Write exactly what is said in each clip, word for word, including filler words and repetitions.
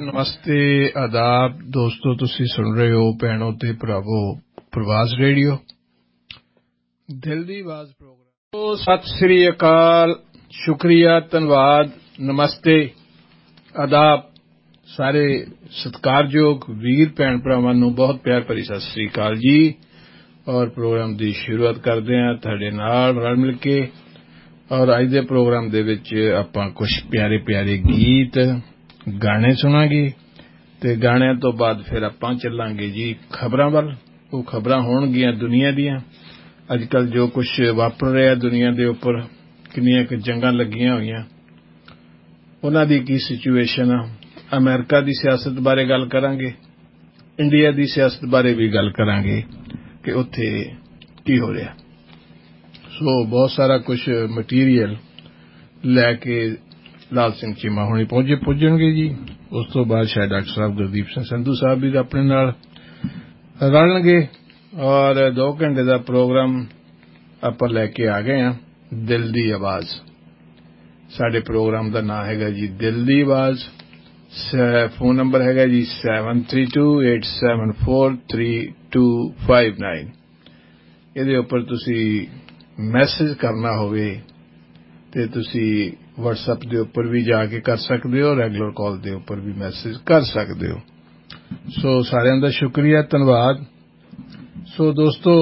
नमस्ते आदाब दोस्तों, तुसी सुन रहे हो भैनों ते भरावो प्रवास रेडियो दिल दी आवाज प्रोग्राम। सत श्री अकाल, शुक्रिया, धन्यवाद, नमस्ते, आदाब सारे सत्कारयोग वीर भैन भरावां नूं बहुत प्यार भरी सत श्री अकाल जी। और प्रोग्राम की शुरुआत करते हैं तुहाडे नाल रल मिल के। और अज दे प्रोग्राम दे विच आपां कुछ प्यारे प्यारे गीत गाने सुनांगे ते गाणिਆਂ तो बाद फिर आपां चलांगे जी खबरां वल। वो खबरां होणगीਆਂ दुनिया दीयां, अजकल जो कुछ वापर रहा दुनिया दे उपर, किन्नियां कि जंगां लगियां होईयां, उन्हां दी की सिचुएशन आ। अमेरिका दी सियासत बारे गल करांगे, इंडिया दी सियासत बारे भी गल करांगे कि उत्थे की हो रहा। सो बहुत सारा कुछ मटीरियल लैके लाल सिंह चीमा हुणी पहुंचे पुजणगे जी। उस तो बाद शायद डॉक्टर साहब गुरदीप सिंह संधू साहब भी अपने नाल रलणगे। और दो घंटे का प्रोग्राम आपां लैके आ गए हैं, दिल दी आवाज। साडे प्रोग्राम का नाम हैगा जी दिल दी आवाज। फोन नंबर हैगा जी seven three to eight seven four three to five nine. इहदे उपर तुसी मैसेज करना होवे ते तुसी व्हाट्सएप के उपर भी जाके कर सकते हो, रेगुलर कॉल के उपर भी मैसेज कर सकते हो। सो सारिਆਂ ਦਾ शुक्रिया, धन्यवाद। सो दोस्तों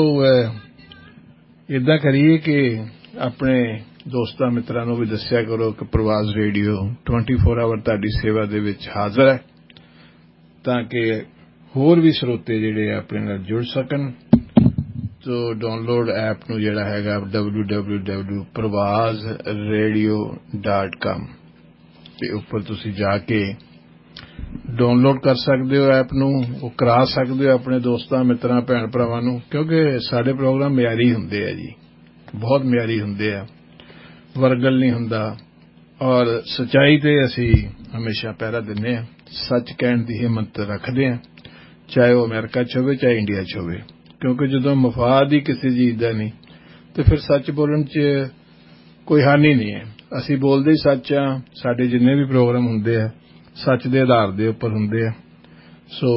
इदा करिए कि अपने दोस्तां मित्रां नूं भी दस्सिया करो कि प्रवास रेडियो ट्वेंटी फोर आवर तुहाडी सेवा दे विच हाज़र है, ताकि होर भी श्रोते जिहड़े अपने नाल जुड़ सकन। तो डाउनलोड ऐप नूं जिहड़ा हैगा डबल्यू डबल्यू डबल्यू डॉट प्रवास रेडियो डॉट कॉम ते उपर तुसीं जाके डाउनलोड कर सकते हो। ऐप नूं वो करा सकते हो अपने दोस्तां मित्रां भैन भरावां नूं, क्योंकि साडे प्रोग्राम मियारी हुंदे आ जी, बहुत मियारी हुंदे आ, वरगल नहीं हुंदा। और सच्चाई ते असीं हमेशा पहरा दिंदे आ, सच कहण दी हिम्मत रखदे आ, चाहे वो अमेरिका च होवे चाहे इंडिया च होवे। क्योंकि जदों मफाद ही किसी चीज़ का नहीं तो फिर सच बोलण च कोई हानि नहीं है। असीं बोलदे ही सच आ, साडे जिन्ने भी प्रोग्राम हुंदे आ सच दे आधार दे उपर हुंदे आ। सो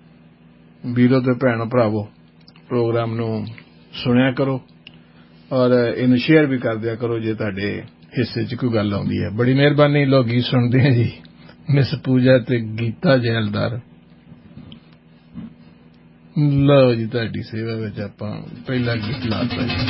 वीरो ते भैणो भरावो प्रोग्राम नूं सुणिया करो और इनू शेयर भी कर दिया करो जे तुहाडे हिस्से च कोई गल आउंदी है। बड़ी मेहरबानी। लो गीत सुणदे हैं जी, मिस पूजा ते गीता जैलदार। लो जी तुहाडी सेवा विच आपां पहला गीत लाता जी।